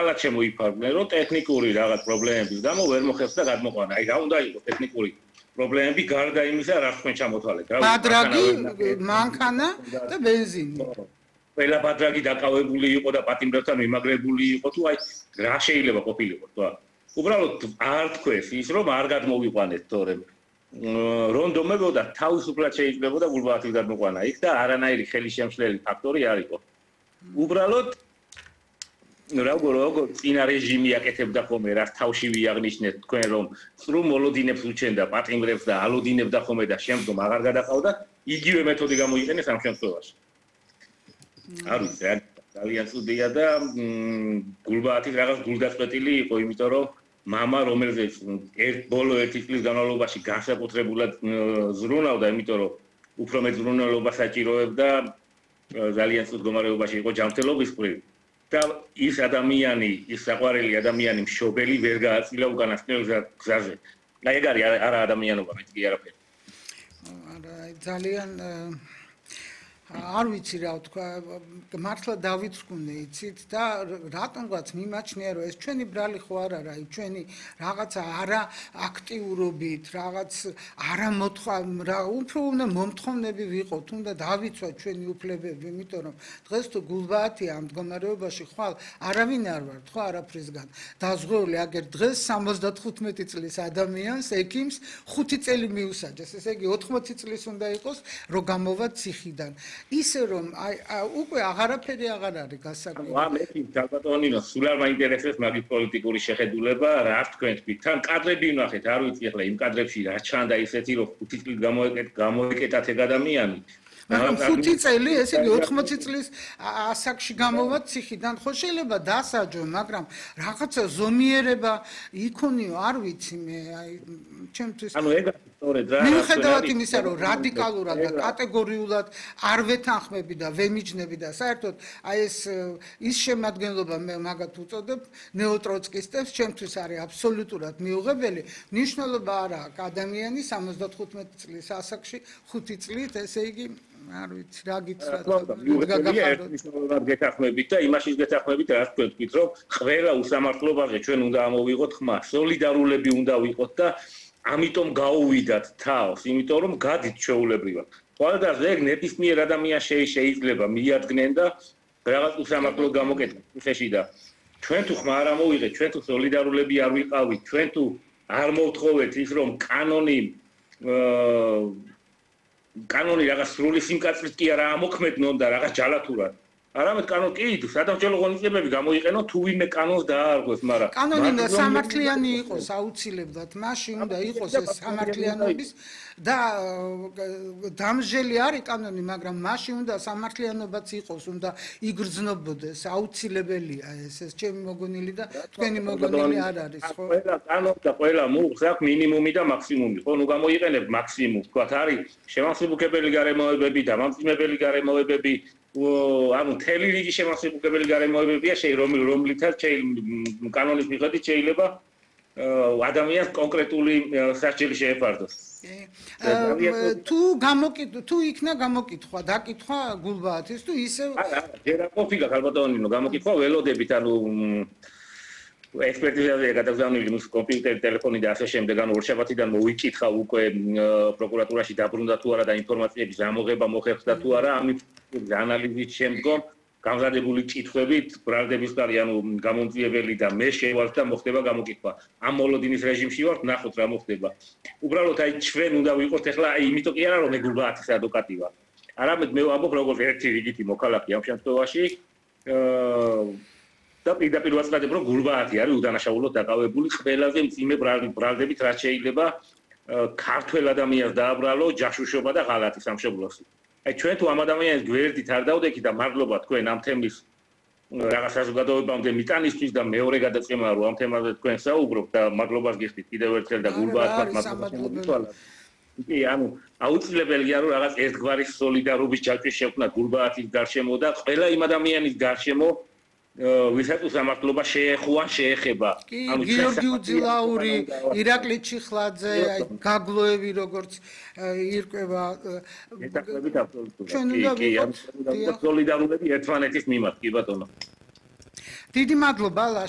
კვალად შემოიფარგნენ, რომ ტექნიკური რაღაც პრობლემების გამო ვერ მოხერხდა და გადმოყვანა. აი რა უნდა იყოს ტექნიკური პრობლემები გარდა იმისა, რა თქვენ ჩამოთვალეთ, რა ბადრაგი, მანქანა და ბენზინი. ყველა ბადრაგი დაკავებული იყო და პატიმრებთან მიმაგრებული იყო თუ აი რა შეიძლება ყოფილიყო თქვა. უბრალოდ არ თქვეს ის რომ არ გადმოვიყვანეთ თორემ რონდომებოდა თავისუფლად შეიძლებოდა გულბაათის გადმოყვანა იქ და არანაირი ხელისშემშლელი ფაქტორი არ იყო. უბრალოდ როგორ წინა რეჟიმი აკეთებდა ხოლმე რაც თავში ვიაღნიშნეთ თქვენ რომ სრულ მოლოდინებს უჩენდა პატიმრებს და ალოდინებდა ხოლმე და შემდგომ აღარ გადაყავდა იგივე მეთოდი გამოიყენეს ამ შემთხვევაში. არ ვიცი ძალიან ცუდია და გულბაათის რაღაც გულდაწყვეტილი იყო იმიტომ რომ мама რომელზეც ბოლო 1 წლის განმავლობაში განსაკუთრებულად ზრუნავდა იმიტომ რომ უფრო მეტ ზრუნველობას საჭიროებდა ძალიან ცუდ მდგომარეობაში იყო ჯანმრთელობის მხრივ და ის ადამიანი ის საყვარელი ადამიანი მშობელი ვერ გააწილა უკანასკნელ გზაზე აი ეგ არის არა ადამიანობა მე კი არაფერი არა ძალიან არ ვიცი რა ვთქვა მართლა დავიწყუნე იცით და რატომღაც მიმაჩნია რომ ეს ჩვენი ბრალი ხო არ არა ჩვენი რაღაცა არა აქტიურობით რაღაც არა უფრო უნდა მომთხოვნები ვიყოთ უნდა დავიცვათ ჩვენი უფლებები იმიტომ რომ დღეს თუ გულბაათია ამ მდგომარეობაში ხვალ არავინ არ ვართ ხო არაფრისგან დაზღვეული აგერ დღეს 75 წლის ადამიანს ექიმს 5 წელი მიუსაჯეს ესე იგი 80 წლის უნდა იყოს რომ გამოვა ციხიდან ისე რომ უკვე აღარაფერი აღარ არის გასაგები. მე თალბატონინო სულ არ მაინტერესებს მაგის პოლიტიკური შეხედულება, რა თქვენ თქვით. თან კადრები ვნახეთ, არ ვიცი ახლა იმ კადრებში რა ჩანდა ისეთი რომ 5 წელი გამოეკეტათ ეგ ადამიანი. მაგრამ 5 წელი, ესე იგი 80 წლის ასაკში გამოვა ციხიდან, ხო შეიძლება დასაჯო, მაგრამ რაღაცა ზომიერება იქონიო, არ ვიცი მე, აი ჩემთვის ანუ ეგ სწორედ რა მიუხედავად იმისა რომ რადიკალურად და კატეგორიულად არ ვეთანხმები და ვემიჯნები და საერთოდ აი ის შემადგენლობა მე მაგათ უწოდებ ნეოტროცკისტებს ჩემთვის არის აბსოლუტურად მიუღებელი მნიშვნელობა არა აქვს ადამიანი 75 წლის ასაკში 5 წლით ესე იგი არ ვიცი რა გითხრათ მნიშვნელოვნად გეთანხმებით და იმაშიც გეთანხმებით რა თქვენ თქვით რომ ყველა უსამართლობაზე ჩვენ უნდა ამოვიღოთ ხმა სოლიდარულები უნდა ვიყოთ და ამიტომ გაუვიდათ თავს, იმიტომ რომ გადით ჩვეულებრივად. ყველგან ეგ ნებისმიერ ადამიანს შეიძლება მიადგნენ და რაღაც უსამართლო გამოკეთდეს წესში და ჩვენ თუ ხმა არ ამოვიღეთ, ჩვენ თუ სოლიდარულები არ ვიყავით, ჩვენ თუ არ მოვთხოვეთ ის რომ კანონი რაღაც სრული სიმკაცრით კი არა ამოქმედნონ და რაღაც ჯალათურად არამედ კანონი კი სადამსჯელო ღონისძიებები გამოიყენო თუ ვინმე კანონს დაარღვევს, მაგრამ კანონი უნდა სამართლიანი იყოს აუცილებლად, მაშინ უნდა იყოს ეს სამართლიანობის და დამსჯელი არის კანონი, მაგრამ მაშინ უნდა სამართლიანობაც იყოს, უნდა იგრძნობოდეს, აუცილებელია ეს ჩემი მოგონილი და თქვენი მოგონილი არ არის, ხო? ყველა კანონი და ყველა მუხს აქვს მინიმუმი და მაქსიმუმი, ხო? ნუ გამოიყენებ მაქსიმუმს, თქვათ არის შემასრულებელი გარემოებები და დამძიმებელი გარემოებები ანუ მთელი რიგი შემასრულებელი გარემოებებია რომლითაც კანონის მიხედვით შეიძლება ადამიანს კონკრეტული სასჯელი შეეფარდოს. თუ იქნა გამოკითხვა, დაკითხვა გულბაათის თუ ისე ჯერ არ ყოფილა ხალბატონინო გამოკითხვა ველოდებით ანუ ექსპერტიზაზე გადაგზავნილი მის კომპიუტერი, ტელეფონი და ასე შემდეგ, ანუ ორშაბათიდან მოვიკითხა უკვე პროკურატურაში დაბრუნდა თუ არა და ინფორმაციების ამოღება მოხერხდა თუ არა, ამის ანალიზის შემდგომ გამზადებული კითხვებით ბრალდების კარი, ანუ გამომძიებელი და მე შევალთ და მოხდება გამოკითხვა. ამ მოლოდინის რეჟიმში ვართ, ნახოთ რა მოხდება. უბრალოდ აი ჩვენ უნდა ვიყოთ ახლა აი იმიტომ კი არა რომ მე გულბაათის ადვოკატი ვარ. არამედ მე ვამბობ როგორც ერთი რიგითი მოქალაქე ამ შემთხვევაში და პირდაპირ ვაცხადებ რომ გულბაათი არის უდანაშაულოდ დაკავებული ყველაზე მძიმე ბრალდებით რაც შეიძლება ქართველ ადამიანს დააბრალო ჯაშუშობა და ღალატი სამშობლოში. აი ჩვენ თუ ამ ადამიანის გვერდით არ დავდექით და მადლობა თქვენ ამ თემის რაღაც საზოგადოებამდე მიტანისთვის და მეორე გადაწყვეტა რომ ამ თემაზე თქვენ საუბრობთ და მადლობას გიხდით კიდევ ერთხელ და გულბაათს მადლობა. კი, ანუ აუცილებელია რომ რაღაც ერთგვარი სოლიდარობის ჯაჭვი შექმნა გულბაათის გარშემო და ყველა იმ ადამიანის გარშემო ვისაც უსამართლობა შეეხება. ანუ გიორგი უძილაური, ირაკლი ჩიხლაძე, გაგლოევი როგორც ირკვევა ეთანხმებით აბსოლუტურად. კი, სოლიდარული ერთმანეთის მიმართ, კი ბატონო. დიდი მადლობა